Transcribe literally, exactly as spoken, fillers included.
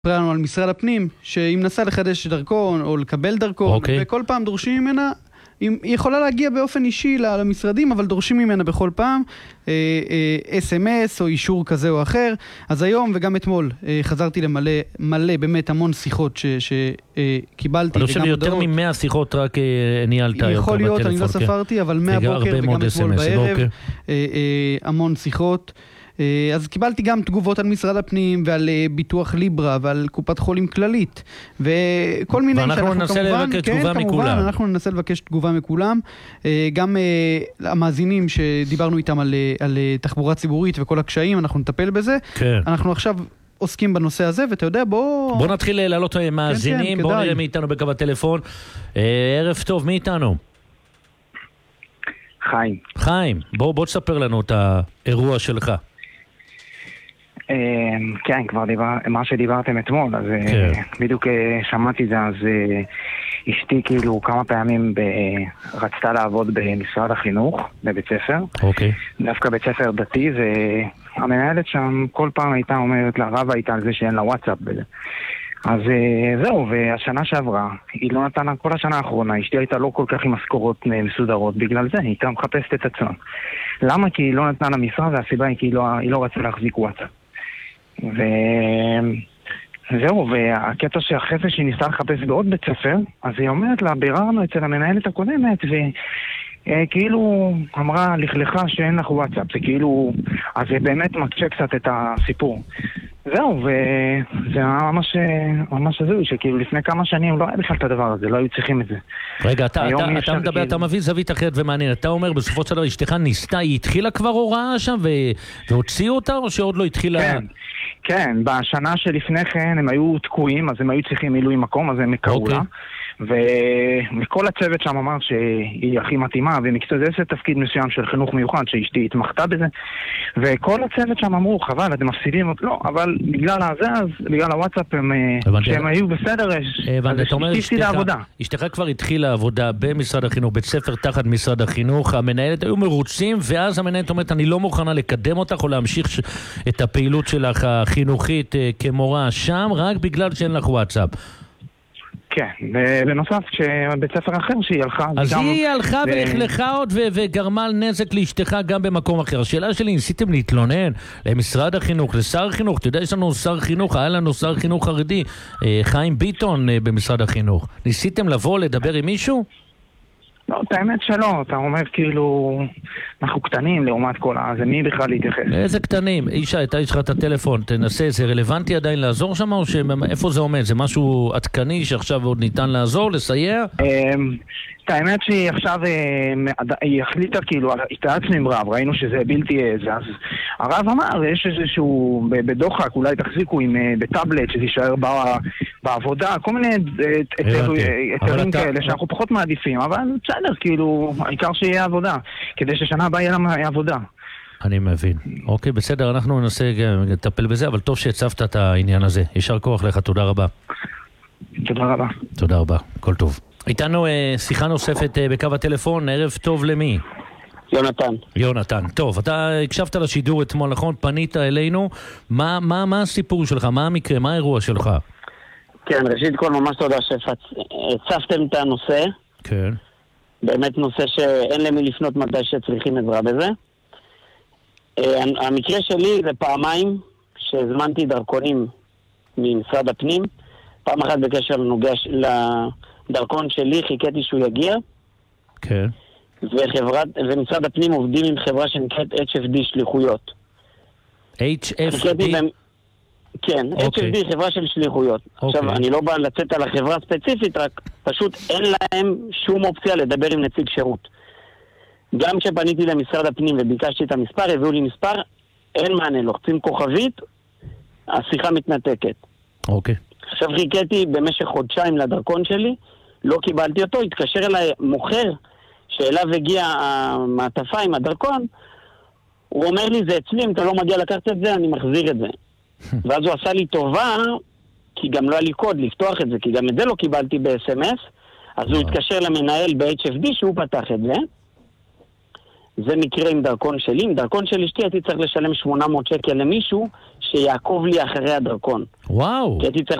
פרענו על משרד הפנים, שהיא מנסה לחדש דרכון או לקבל דרכון, okay. וכל פעם דורשים ממנה, היא יכולה להגיע באופן אישי למשרדים, אבל דורשים ממנה בכל פעם אס אם אס או אישור כזה או אחר. אז היום וגם אתמול אה, חזרתי למלא מלא באמת המון שיחות שקיבלתי. אני חושב יותר ממאה שיחות רק אה, ניהלת. יכול להיות, אני לא ספרתי, כן. אבל מהבוקר וגם אתמול בערב, אה, אה, המון שיחות. אז קיבלתי גם תגובות על משרד הפנים ועל ביטוח ליברה ועל קופת חולים כללית וכל מיני ואנחנו ננסה לבקש תגובה מכולם. אנחנו ננסה לבקש תגובה מכולם. גם המאזינים שדיברנו איתם על, על תחבורה ציבורית וכל הקשיים, אנחנו נטפל בזה. כן. אנחנו עכשיו עוסקים בנושא הזה, ואתה יודע, בוא... בוא נתחיל לעלות מאזינים, כן, כן, בוא נראה מי איתנו בקו הטלפון. ערב טוב, מי איתנו? חיים. חיים, בוא, בוא תספר לנו את האירוע שלך. כן, כבר דיבר, מה שדיברתם אתמול, אז בדיוק שמעתי זה, אז אשתי כאילו כמה פעמים רצתה לעבוד במשרד החינוך, בבית ספר, דווקא בית ספר דתי, והמנהלת שם כל פעם הייתה אומרת לה, רבה הייתה על זה שאין לה וואטסאפ בזה. אז זהו, והשנה שעברה, היא לא נתנה, כל השנה האחרונה, אשתי הייתה לא כל כך עם משכורות מסודרות, בגלל זה היא הייתה מחפשת את עצמה. למה? כי היא לא נתנה למשרד, והסיבה היא כי היא לא, היא לא רצה להחזיק וואטסאפ. וזהו, והקטע שאחרי זה שהיא ניסה לחפש בעוד בית ספר, אז היא אומרת לה, ביררנו אצל המנהלת הקודמת, וכאילו אמרה לכלכה שאין לך וואטסאפ, זה כאילו, אז זה באמת מקשה קצת את הסיפור. זהו, וזה ממש, ממש הזוי, שכאילו לפני כמה שנים לא היה בכלל את הדבר הזה, לא היו צריכים את זה. רגע, אתה, אתה, אתה מדבר, כאילו... אתה מביא זווית אחרת ומעניין, אתה אומר בסופו של דבר, אשתך ניסתה, היא התחילה כבר הוראה שם ו... והוציאו אותה, או שעוד לא התחילה... כן, כן, בשנה שלפני כן הם היו תקועים, אז הם היו צריכים מילוי מקום, אז הם מקראו לה. וכל הצוות שם אמר שהיא הכי מתאימה, ומקצוע זה איזה תפקיד מסוים של חינוך מיוחד, שאשתי התמחתה בזה, וכל הצוות שם אמרו, חבל, אתם מפסידים, לא, אבל בגלל הזה, אז בגלל הוואטסאפ, הם, שהם היו בסדר, אז השתיתי לעבודה. אשתך כבר התחילה עבודה במשרד החינוך, בית ספר תחת משרד החינוך, המנהלת היו מרוצים, ואז המנהלת אומרת, אני לא מוכנה לקדם אותך, או להמשיך את הפעילות שלך החינוכית כמורה שם, רק בגלל שאין לך וואטסאפ. כן, ובנוסף, שבית ספר אחר שהיא הלכה... אז היא הלכה והחלכה עוד וגרמה נזק לאשתך גם במקום אחר. השאלה שלי, ניסיתם להתלונן למשרד החינוך, לשר החינוך, אתה יודע, יש לנו שר חינוך, היה לנו שר חינוך חרדי, חיים ביטון במשרד החינוך. ניסיתם לבוא לדבר עם מישהו? לא, את האמת שלא, אתה אומר כאילו, אנחנו קטנים לעומת כל הזה, מי בכלל להתייחס? איזה קטנים? אישה, אתה יש לך את הטלפון, תנסה, זה רלוונטי עדיין לעזור שם, או איפה זה עומד? זה משהו עדכני שעכשיו עוד ניתן לעזור, לסייע? את האמת שהיא עכשיו, היא החליטה כאילו, התייעצנו עם רב, ראינו שזה בלתי איזה, אז הרב אמר, יש איזשהו, בדוחק, אולי תחזיקו עם, בטאבלט, שזה יישאר בעבודה, כל מיני היתרים כאלה שאנחנו פחות מעדיפים, אבל בסדר, כאילו, העיקר שיהיה עבודה, כדי ששנה הבאה יהיה לה עבודה. אני מבין. אוקיי, בסדר, אנחנו ננסה לטפל בזה, אבל טוב שהצפת את העניין הזה. יישר כוח לך, תודה רבה. תודה רבה. תודה רבה, כל טוב. איתנו אה, שיחה נוספת אה, בקו הטלפון, ערב טוב למי? יונתן. יונתן, טוב, אתה הקשבת לשידור אתמול, נכון? פנית אלינו, מה, מה, מה הסיפור שלך? מה המקרה? מה האירוע שלך? כן, ראשית כל ממש תודה שהצפתם את הנושא. כן. באמת נושא שאין למי לפנות מתי שצריכים עזרה בזה. אה, המקרה שלי זה פעמיים שהזמנתי דרכונים ממשרד הפנים, פעם אחת בקשר לנוגע לדרכון שלי, חיכיתי שהוא יגיע. כן. וחברת, ומשרד הפנים עובדים עם חברה שנקראת אייץ' אף די שליחויות. אייץ' אף די? במ... כן, okay. אייץ' אף די חברה של שליחויות. Okay. עכשיו, אני לא בא לצאת על החברה הספציפית, רק פשוט אין להם שום אופציה לדבר עם נציג שירות. גם כשפניתי למשרד הפנים וביקשתי את המספר, הביאו לי מספר, אין מענה, לוחצים כוכבית, השיחה מתנתקת. אוקיי. Okay. עכשיו חיכיתי במשך חודשיים לדרכון שלי, לא קיבלתי אותו, התקשר אליי מוכר, שאליו הגיע המעטפה עם הדרכון, הוא אומר לי, זה אצלי, אם אתה לא מגיע לקחת את זה, אני מחזיר את זה. ואז הוא עשה לי טובה, כי גם לא היה לי קוד לפתוח את זה, כי גם את זה לא קיבלתי ב-אס אם אס, אז הוא התקשר למנהל ב-אייץ' אף די שהוא פתח את זה, זה מקרה עם דרכון שלי. עם דרכון של אשתי הייתי צריך לשלם שמונה מאות שקל למישהו שיעקוב לי אחרי הדרכון. וואו. כי הייתי צריך